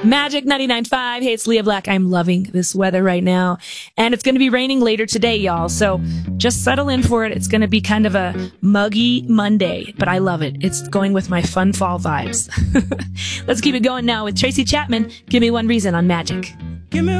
Magic 99.5. Hey, it's Leah Black. I'm loving this weather right now. And it's going to be raining later today, y'all. So just settle in for it. It's going to be kind of a muggy Monday, but I love it. It's going with my fun fall vibes. Let's keep it going now with Tracy Chapman. Give me one reason on Magic. Give me